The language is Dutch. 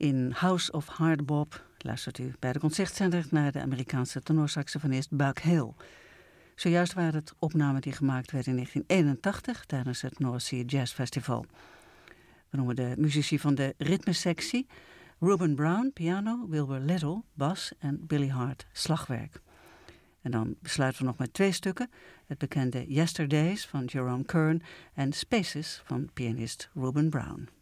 In House of Hard Bop luistert u bij de Concertzender naar de Amerikaanse tenorsaxofonist Buck Hill. Zojuist waren het opnamen die gemaakt werden in 1981 tijdens het North Sea Jazz Festival. We noemen de muzici van de ritmesectie Reuben Brown, piano, Wilbur Little, bas en Billy Hart, slagwerk. En dan besluiten we nog met 2 stukken. Het bekende Yesterdays van Jerome Kern en Spaces van pianist Reuben Brown.